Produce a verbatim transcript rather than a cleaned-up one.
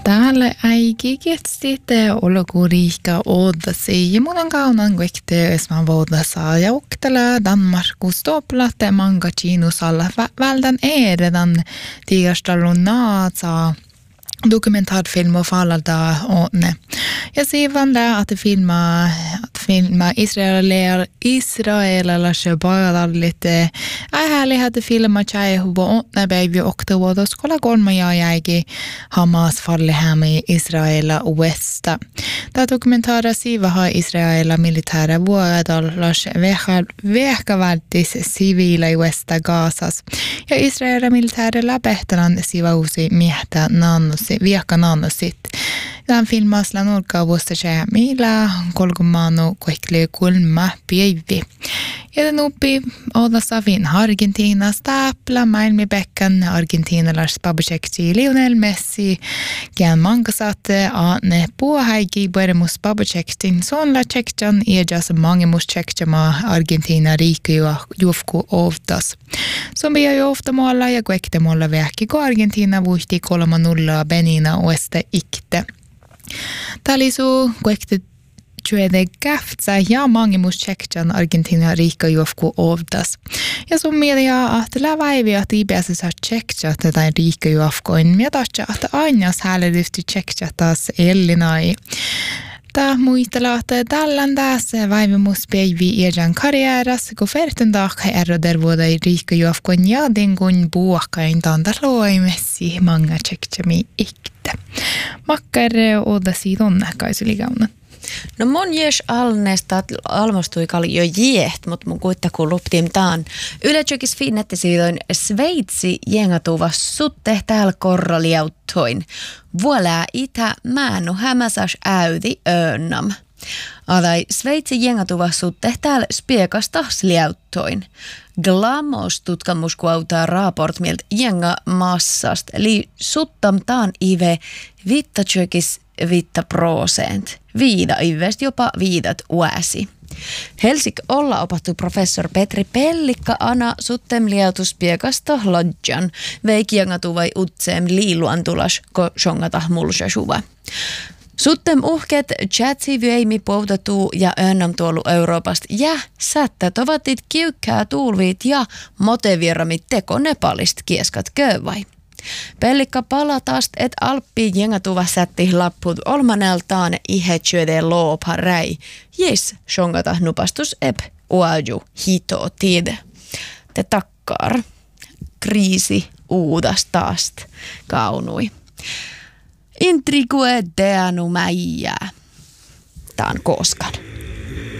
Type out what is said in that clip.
Täällä äiki sitten olokuriikka oodasi. Ja mun on kaunan kuikte, jos mä voidaan ja uktella Danmarkus toplatte manga Kiinusalla vältän eredan tiigastalun naatsaa. Dokumentarfilm och fallalta åtne. Jag ser vandra att filma att filma Israeler Israelilla bara lite är härligt att filma tjej hur åtne baby och det var då skulle gå jag jag Hamas falle hem i Israel och västa. Det dokumentära siva har Israel militära vårdalars veka veka världis civila i västa Gazas. Ja Israel militära läbehtalan siva usi miehtä nanus viekka nannosit. Tämän filmasla nurkaa vuosta millä kolkumanu koikli kulma päivi. Ja den uppi odassa fin Argentiina stapla maailmibäcken Argentinalars babachekti Lionel Messi kään mankasatte aane puuhaiki pueremus babachektin sonla tsekjan ejas mangemus tsekjama Argentina riikki juofku ovtas. Som vi ju ofta måla ja kuekte måla väki ko Argentina vuhti kolma nulla Benina oeste ikte. Tali su kuekte Tjuede käftsa ja mangemus tsekjan Argentina riikka juofku ovtas. Ja sun media att läväivi att I B S har tsekjat tätä riikka juofkoin. Mä tahtsa että aina häällysti tsekjatas Ellinai. Tää muistella että tällän tässä vaivimus päivi ejan karriäras kun ferten dag är där voda riikka juofkoin ja dengun buokkain tanda loimessi manga tsekjami ikte. Makkar odasi tonne kaisuligauna. No mun jes alneesta almostui jo jiet, mutta mun kuitenkin luptiin taan. Yleensä finnetti siidoin Sveitsi jengatuva sutte täällä korraliauttoin. Vuolää itä määnu hämäsas äyti öönnam. Adai Sveitsi jengatuva sutte täällä spiekasta sliauttoin. Glamos tutkamuskuautaa raport mieltä jenga massast. Eli suttam taan ive vittatjökis vitta prosent. Viida ivest jopa viidat uäsi. Helsik olla opattu professor Petri Pellikka ana suttem liautuspiekasta lodjan. Veikiangatu vai utseem liiluantulas ko shongata mulsasuva. Suttem uhket chatsi vyimi poutatu ja önnam tuolu Euroopasta ja sättät ovatit kiukkää tuulviit ja moteviramit teko Nepalist kieskat kövai. Pellikka palatast et alppi jengatuva sätti lapput olmaneltaan ihetsyöde loopha räi. Jes, shongata nupastus ep uaju hito tid. Te takkar. Kriisi uudastast kaunui. Intrigue deanu mäijää. Taan koskan.